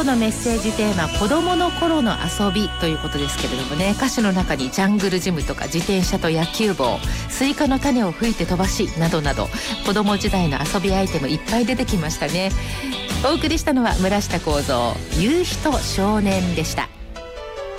のメッセージテーマ、子供の頃の遊びということですけれどもね、歌詞の中にジャングルジムとか自転車と野球帽、スイカの種を吹いて飛ばしなどなど、子供時代の遊びアイテムいっぱい出てきましたね。お送りしたのは村下幸三、夕日と少年でした。